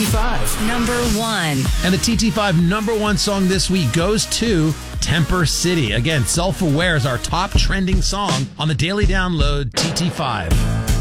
TT5. Number 1. And the TT5 number 1 song this week goes to Temper City. Again, Self-Aware is our top trending song on the Daily Download TT5.